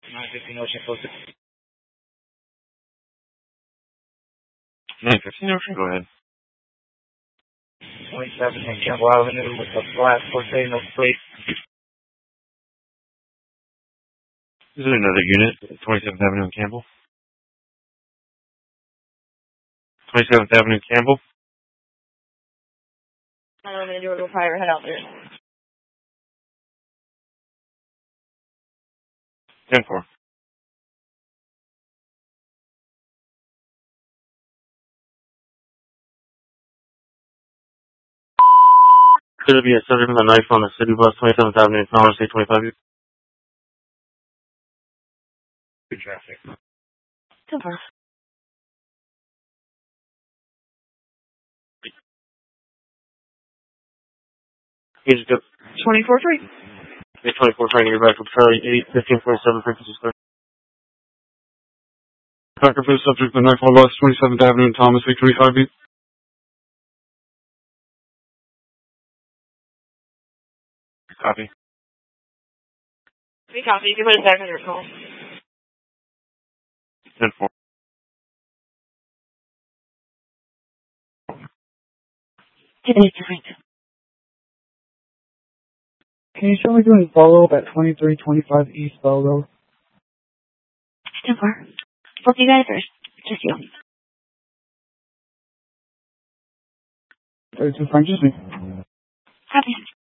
915 Ocean posted. 915 Ocean, go ahead. 27 and Campbell Avenue with the flat no plate. Is it another unit? 27th Avenue and Campbell? 27th Avenue and Campbell? I'm going to do a little fire, head out there. 10-4. Could it be a subject with a knife on the city bus, 27th Avenue, Commerce, 825? Good traffic. 10-4. You just go. 24-3. 824, trying to get back from Charlie 8, 1547, frequency square. Packer for the subject with a knife on bus, 27th Avenue and Thomas, 825. Copy. We copy. You can put it back on your call. 10-4. Can you show me doing follow-up at 2325 East Bell Road? 10-4. Both you guys or just you? There's two French, just me. Copy.